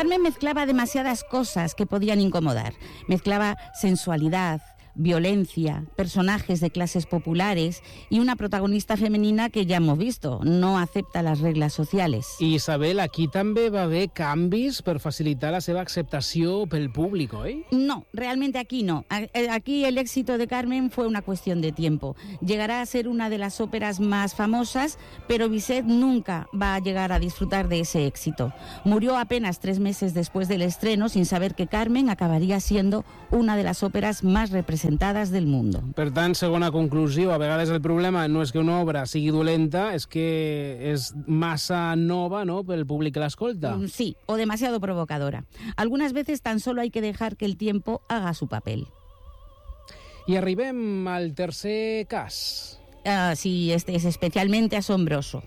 Carmen mezclaba demasiadas cosas que podían incomodar. Mezclaba sensualidad, violencia, personajes de clases populares y una protagonista femenina que ja hemos visto, no acepta les regles sociales. I Isabel, aquí també va haver canvis per facilitar la seva acceptació pel públic, oi? No, realmente aquí no. Aquí el éxito de Carmen fue una cuestión de tiempo. Llegará a ser una de las óperas más famosas, pero Bizet nunca va a llegar a disfrutar de ese éxito. Murió apenas 3 meses después del estreno sin saber que Carmen acabaría siendo una de las óperas más representadas del mundo. Per tant, segona conclusió, a vegades el problema no és que una obra sigui dolenta, és que és massa nova, no?, pel públic que l'escolta. Sí, o demasiado provocadora. Algunas veces tan solo hay que dejar que el tiempo haga su papel. I arribem al tercer cas. Sí, este es especialmente asombroso.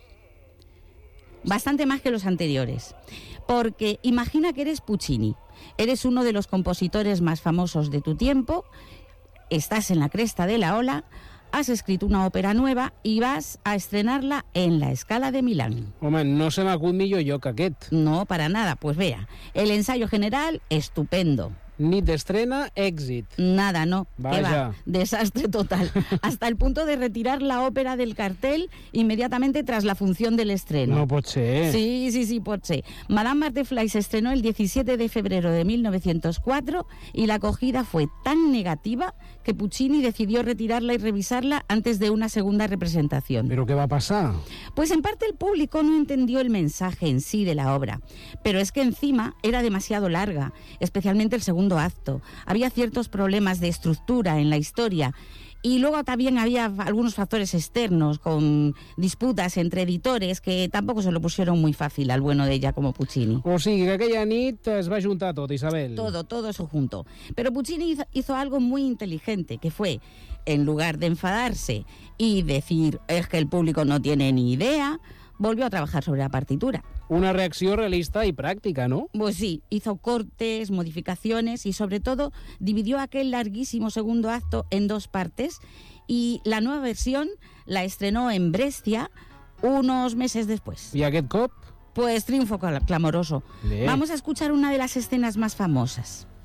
Bastante más que los anteriores. Porque imagina que eres Puccini. Eres uno de los compositores más famosos de tu tiempo, estás en la cresta de la ola, has escrito una ópera nueva y vas a estrenarla en la Scala de Milán. Home, no se m'acut millor lloc aquest. No, para nada. Pues vea, el ensayo general, estupendo. Nit d'estrena, èxit. Nada, no. Vaya. ¿Qué va? Desastre total. Hasta el punto de retirar la ópera del cartel inmediatamente tras la función del estreno. No pot ser. Sí, pot ser. Madame Butterfly se estrenó el 17 de febrero de 1904 y la acogida fue tan negativa que Puccini decidió retirarla y revisarla antes de una segunda representación. ¿Pero qué va a pasar? Pues en parte el público no entendió el mensaje en sí de la obra, pero es que encima era demasiado larga, especialmente el segundo acto. Había ciertos problemas de estructura en la historia y luego también había algunos factores externos con disputas entre editores que tampoco se lo pusieron muy fácil al bueno de ella como Puccini. O sigui que aquella nit es va juntar tot, Isabel. Todo eso junto. Pero Puccini hizo algo muy inteligente, que fue, en lugar de enfadarse y decir es que el público no tiene ni idea, volvió a trabajar sobre la partitura. Una reacció realista y práctica, ¿no? Pues sí, hizo cortes, modificaciones y sobre todo dividió aquel larguísimo segundo acto en 2 partes y la nueva versión la estrenó en Brescia unos meses después. ¿Y aquest cop? Pues triunfo clamoroso. Bé. Vamos a escuchar una de las escenas más famosas.